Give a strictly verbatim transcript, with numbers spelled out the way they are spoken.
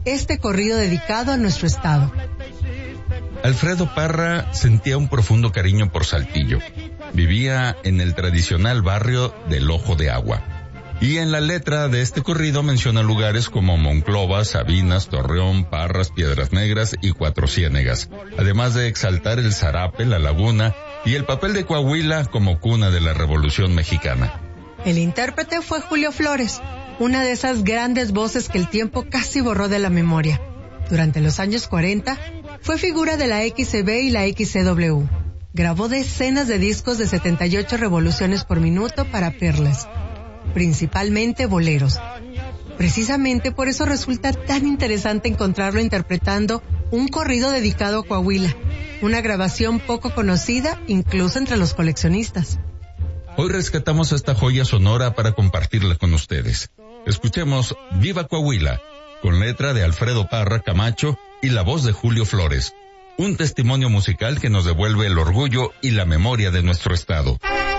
este corrido dedicado a nuestro estado. Alfredo Parra sentía un profundo cariño por Saltillo. Vivía en el tradicional barrio del Ojo de Agua. Y en la letra de este corrido menciona lugares como Monclova, Sabinas, Torreón, Parras, Piedras Negras y Cuatro Ciénegas, además de exaltar el Zarape, la Laguna y el papel de Coahuila como cuna de la Revolución Mexicana. El intérprete fue Julio Flores, una de esas grandes voces que el tiempo casi borró de la memoria. Durante los años cuarenta, fue figura de la X C B y la X C W. Grabó decenas de discos de setenta y ocho revoluciones por minuto para Peerless, principalmente boleros. Precisamente por eso resulta tan interesante encontrarlo interpretando un corrido dedicado a Coahuila, una grabación poco conocida incluso entre los coleccionistas. Hoy rescatamos esta joya sonora para compartirla con ustedes. Escuchemos Viva Coahuila, con letra de Alfredo Parra Camacho y la voz de Julio Flores. Un testimonio musical que nos devuelve el orgullo y la memoria de nuestro estado.